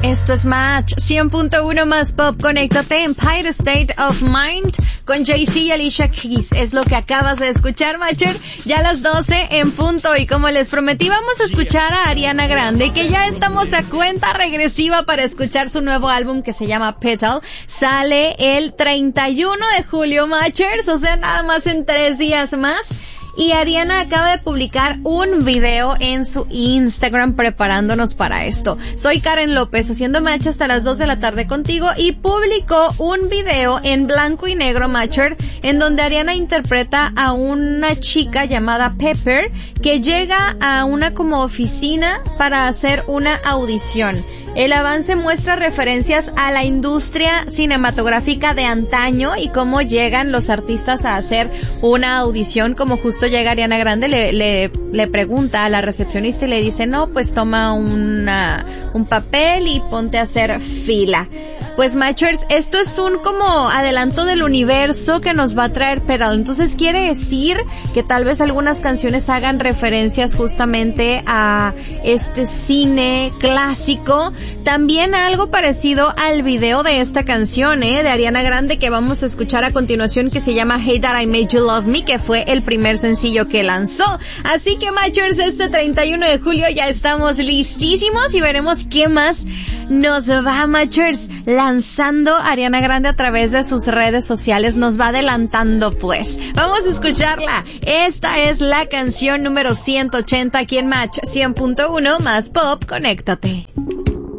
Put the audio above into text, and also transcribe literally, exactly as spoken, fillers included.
Esto es Match cien punto uno más Pop. Conéctate. Empire State of Mind con Jay-Z y Alicia Keys. Es lo que acabas de escuchar, Matcher. Ya a las doce en punto. Y como les prometí, vamos a escuchar a Ariana Grande, que ya estamos a cuenta regresiva para escuchar su nuevo álbum que se llama Petal. Sale el treinta y uno de julio, Matchers. O sea, nada más en tres días más. Y Ariana acaba de publicar un video en su Instagram preparándonos para esto. Soy Karen López, haciendo match hasta las dos de la tarde contigo, y publicó un video en blanco y negro, Matcher, en donde Ariana interpreta a una chica llamada Pepper que llega a una como oficina para hacer una audición. El avance muestra referencias a la industria cinematográfica de antaño y cómo llegan los artistas a hacer una audición, como justo llega Ariana Grande, le, le, le pregunta a la recepcionista y le dice, no, pues toma una, un papel y ponte a hacer fila. Pues Matchers, esto es un como adelanto del universo que nos va a traer Petal. Entonces quiere decir que tal vez algunas canciones hagan referencias justamente a este cine clásico. También algo parecido al video de esta canción, eh, de Ariana Grande, que vamos a escuchar a continuación, que se llama Hey That I Made You Love Me, que fue el primer sencillo que lanzó. Así que Matchers, este treinta y uno de julio ya estamos listísimos y veremos qué más nos va, Matchers, lanzando Ariana Grande a través de sus redes sociales. Nos va adelantando, pues. Vamos a escucharla. Esta es la canción número ciento ochenta aquí en Match cien punto uno más Pop. Conéctate.